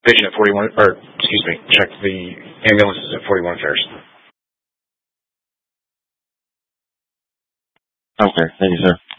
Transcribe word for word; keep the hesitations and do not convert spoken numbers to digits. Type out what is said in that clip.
patient at forty-one, or excuse me, check the ambulances at forty-one Affairs. Okay, thank you, sir.